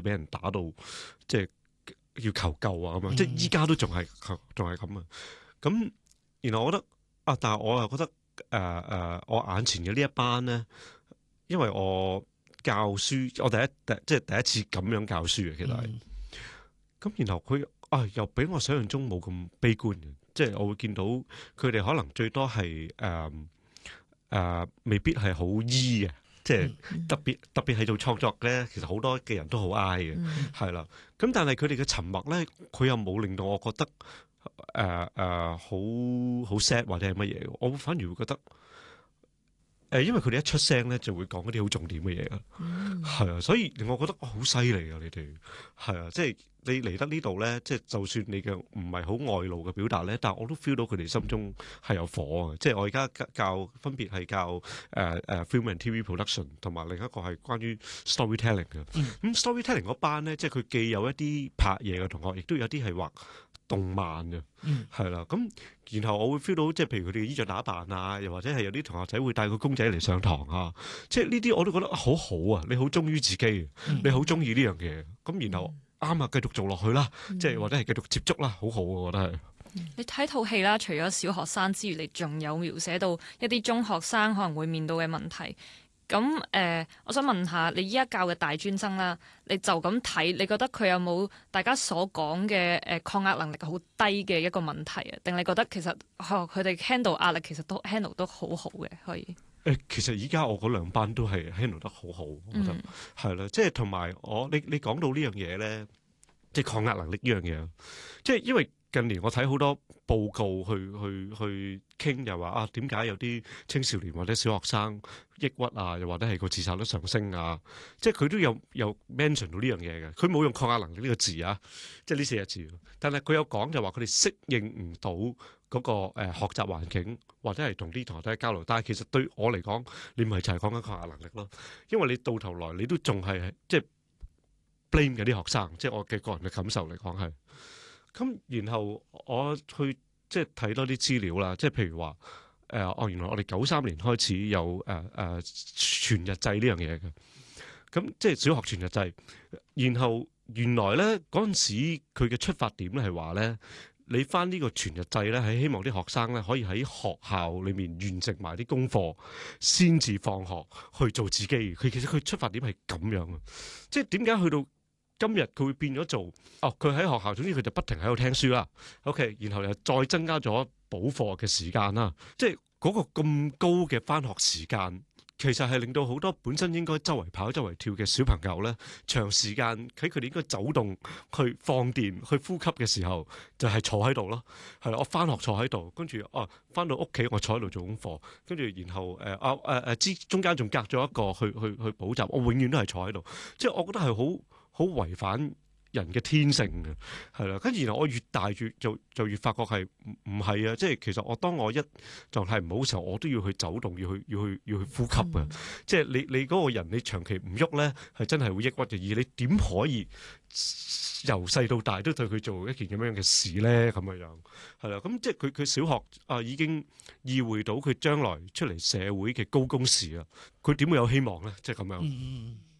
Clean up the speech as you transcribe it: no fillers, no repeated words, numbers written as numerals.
會俾人打到即係要求救啊咁樣，即係依家都仲係咁啊。咁然後我覺得但係我又覺得我眼前嘅呢一班咧，因為我教書，我第一次咁樣教書嘅，其實係咁，然後佢又比我想象中冇咁悲觀嘅，即係我會見到佢哋可能最多係未必係好醫嘅，即係特別係做創作咧，其實好多嘅人都好哀嘅，係啦。咁但係佢哋嘅沉默咧，佢又冇令到我覺得好 sad 或者係乜嘢，我反而會覺得因為佢哋一出聲咧，就會講嗰啲好重點嘅嘢啊，係啊，所以我覺得好犀利啊！你哋係啊，即係你嚟得呢度咧，即係就算你嘅唔係好外露嘅表達咧，但係我都 feel 到佢哋心中係有火啊！即係我而家分別係教film and TV production， 同埋另一個係關於 storytelling 嘅。咁 storytelling 嗰班咧，即係佢既有一啲拍嘢嘅同學，亦都有啲係畫動漫嘅，係啦，咁然後我會 feel 到，即係譬如佢哋嘅衣着打扮啊，又或者係有啲同學仔會帶個公仔嚟上堂啊，即係呢啲我都覺得好好啊！你好忠於自己，你好中意呢樣嘢，咁然後啱啊，繼續做落去啦，即係或者係繼續接觸啦，好好啊，我覺得係。 你睇套戲啦，除咗小學生之餘，你仲有描寫到一啲中學生可能會面對嘅問題。咁我想問下你依家教嘅大專生啦，你就咁睇，你覺得佢有冇大家所講嘅抗壓能力好低嘅一個問題啊？定你覺得其實佢哋 handle 壓力其實都 handle 得好好嘅，可以？ 其實依家我嗰兩班都係 handle 得好好，我覺得係啦，即係同埋你講到呢樣嘢咧，即係抗壓能力呢樣嘢，即係因為近年我睇好多報告去傾，又話點解有啲青少年或者小學生抑鬱啊，又或者係個自殺率上升啊，即係佢都有 mention 到呢樣嘢嘅。佢冇用抗壓能力呢個字啊，即係呢4個字，但係佢有講就話佢哋適應唔到嗰個學習環境，或者係同啲同學仔交流。但係其實對我嚟講，你唔係就係講緊抗壓能力咯，因為你到頭來你都仲係即係 blame 嗰啲學生，即係我嘅個人嘅感受嚟講係。咁然後我去即係睇多啲資料啦，即係譬如話原來我哋93年開始有全日制呢樣嘢嘅，咁即係小學全日制。然後原來咧嗰陣時佢嘅出發點咧係話咧，你返呢個全日制咧係希望啲學生咧可以喺學校裏面完成埋啲功課，先至放學去做自己。其實佢出發點係咁樣嘅，即係點解去到今日佢會變咗做佢喺學校，總之佢就不停喺度聽書啦。OK， 然後又再增加咗補課嘅時間啦。即係嗰個咁高嘅返學時間，其實係令到好多本身應該周圍跑、周圍跳嘅小朋友咧，長時間喺佢哋應該走動、去放電、去呼吸嘅時候，就係坐喺度咯。係啦，我返學坐喺度，跟住返到屋企我坐喺度做功課，跟住然後中間仲隔咗一個去補習，我永遠都係坐喺度。即係我覺得係好違反人嘅天性嘅，係啦。跟住然後我越大就越發覺係唔係啊！即係其實當我一狀態唔好嘅時候，我都要去走動，要去呼吸嘅。即係你嗰個人，你長期唔喐咧，係真係會抑鬱嘅。而你點可以由細到大都對佢做一件咁樣嘅事咧？咁樣係啦。咁即係佢小學已經意會到佢將來出嚟社會嘅高工時啊，佢點會有希望咧？即係咁樣。